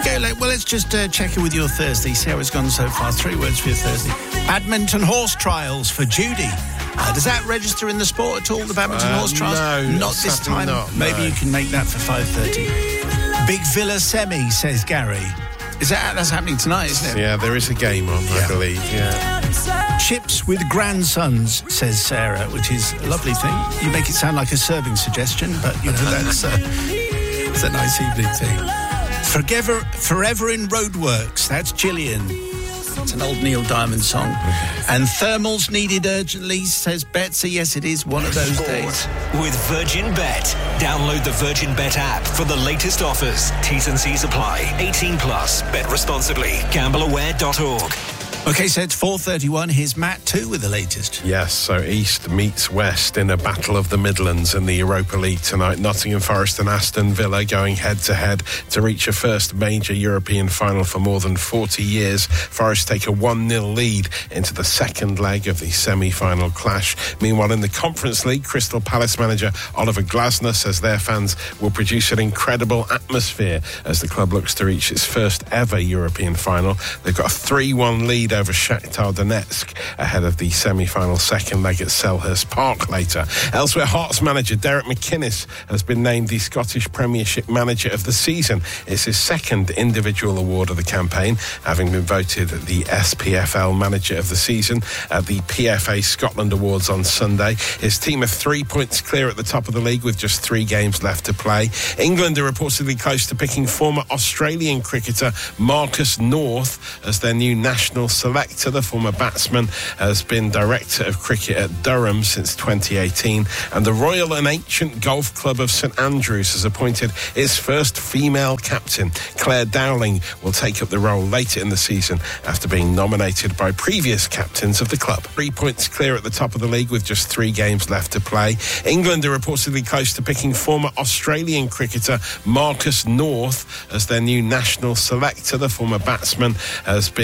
Okay, well, let's just check in with your Thursday. See how it's gone so far. 3 words for your Thursday. Badminton horse trials for Judy. Does that register in the sport at all, the badminton horse trials? No. Not this time. Maybe you can make that for 5:30. Big Villa semi, says Gary. That's happening tonight, isn't it? Yeah, there is a game on, I believe, yeah. Chips with grandsons, says Sarah, which is a lovely thing. You make it sound like a serving suggestion, but, that's it's a nice evening thing. Forever in Roadworks, that's Gillian. It's an old Neil Diamond song. And thermals needed urgently, says Betsy. Yes, it is one of those days. With Virgin Bet. Download the Virgin Bet app for the latest offers. T's and C's apply. 18 plus. Bet responsibly. Gambleaware.org. OK, so it's 4:31. Here's Matt, too, with the latest. Yes, so East meets West in a battle of the Midlands in the Europa League tonight. Nottingham Forest and Aston Villa going head-to-head to reach a first major European final for more than 40 years. Forest take a 1-0 lead into the second leg of the semi-final clash. Meanwhile, in the Conference League, Crystal Palace manager Oliver Glasner says their fans will produce an incredible atmosphere as the club looks to reach its first ever European final. They've got a 3-1 lead over Shakhtar Donetsk ahead of the semi-final second leg at Selhurst Park later. Elsewhere, Hearts manager Derek McInnes has been named the Scottish Premiership Manager of the Season. It's his second individual award of the campaign, having been voted the SPFL Manager of the Season at the PFA Scotland Awards on Sunday. His team are 3 points clear at the top of the league with just 3 games left to play. England are reportedly close to picking former Australian cricketer Marcus North as their new national selector. The former batsman has been director of cricket at Durham since 2018, and the Royal and Ancient Golf Club of St Andrews has appointed its first female captain. Claire Dowling will take up the role later in the season after being nominated by previous captains of the club. 3 points clear at the top of the league with just 3 games left to play. England are reportedly close to picking former Australian cricketer Marcus North as their new national selector. The former batsman has been